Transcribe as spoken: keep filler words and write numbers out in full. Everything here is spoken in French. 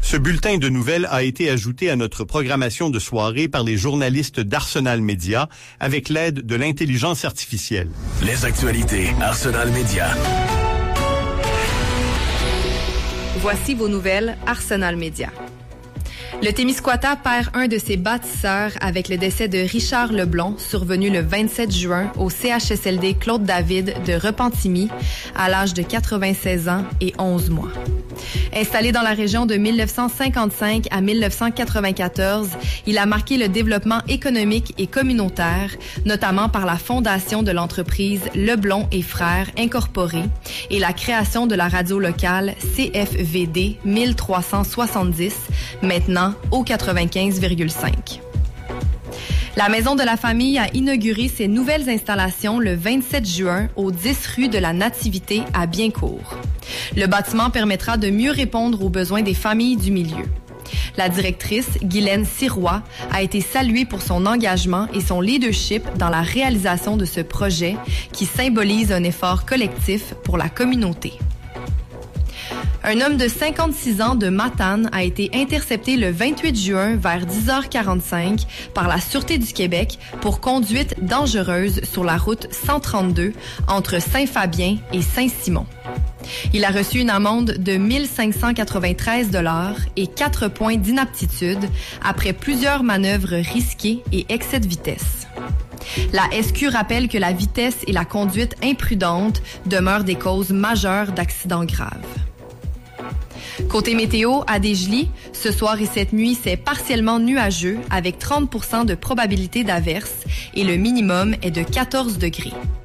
Ce bulletin de nouvelles a été ajouté à notre programmation de soirée par les journalistes d'Arsenal Média avec l'aide de l'intelligence artificielle. Les actualités Arsenal Média. Voici vos nouvelles Arsenal Média. Le Témiscouata perd un de ses bâtisseurs avec le décès de Richard Leblond, survenu le vingt-sept juin au C H S L D Claude-David de Repentigny, à l'âge de quatre-vingt-seize ans et onze mois. Installé dans la région de mille neuf cent cinquante-cinq à mille neuf cent quatre-vingt-quatorze, il a marqué le développement économique et communautaire, notamment par la fondation de l'entreprise Leblond et Frères Incorporée et la création de la radio locale C F V D mille trois cent soixante-dix, maintenant au quatre-vingt-quinze virgule cinq. La Maison de la Famille a inauguré ses nouvelles installations le vingt-sept juin au dix rue de la Nativité à Biencourt. Le bâtiment permettra de mieux répondre aux besoins des familles du milieu. La directrice, Guylaine Sirois, a été saluée pour son engagement et son leadership dans la réalisation de ce projet qui symbolise un effort collectif pour la communauté. Un homme de cinquante-six ans de Matane a été intercepté le vingt-huit juin vers dix heures quarante-cinq par la Sûreté du Québec pour conduite dangereuse sur la route cent trente-deux entre Saint-Fabien et Saint-Simon. Il a reçu une amende de mille cinq cent quatre-vingt-treize dollars et quatre points d'inaptitude après plusieurs manœuvres risquées et excès de vitesse. La S Q rappelle que la vitesse et la conduite imprudente demeurent des causes majeures d'accidents graves. Côté météo, à Desjely, ce soir et cette nuit, c'est partiellement nuageux avec trente pour cent de probabilité d'averse et le minimum est de quatorze degrés.